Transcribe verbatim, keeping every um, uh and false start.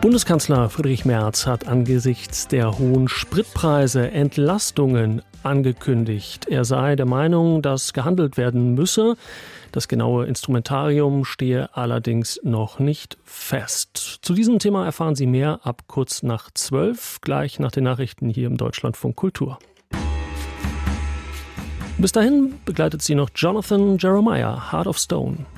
Bundeskanzler Friedrich Merz hat angesichts der hohen Spritpreise Entlastungen angekündigt. Er sei der Meinung, dass gehandelt werden müsse. Das genaue Instrumentarium stehe allerdings noch nicht fest. Zu diesem Thema erfahren Sie mehr ab kurz nach zwölf, gleich nach den Nachrichten hier im Deutschlandfunk Kultur. Bis dahin begleitet Sie noch Jonathan Jeremiah, Heart of Stone.